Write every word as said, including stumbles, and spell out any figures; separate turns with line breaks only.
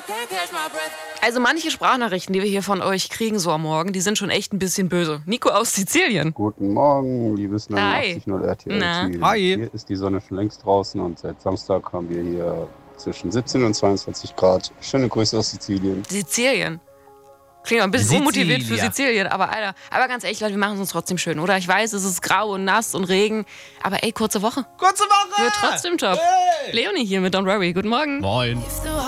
Also manche Sprachnachrichten, die wir hier von euch kriegen so am Morgen, die sind schon echt ein bisschen böse. Nico aus Sizilien.
Guten Morgen, liebes
Hi.
neunundachtzig null R T L-Team.
Hi.
Hier ist die Sonne schon längst draußen und seit Samstag haben wir hier zwischen siebzehn und zweiundzwanzig Grad. Schöne Grüße aus Sizilien.
Sizilien. Klingt auch ein bisschen
Sizilien.
unmotiviert für Sizilien, aber Alter, aber ganz ehrlich, Leute, wir machen es uns trotzdem schön, oder? Ich weiß, es ist grau und nass und Regen, aber ey, kurze Woche.
Kurze Woche!
Wird trotzdem top.
Hey.
Leonie hier mit Don't Worry. Guten Morgen.
Moin.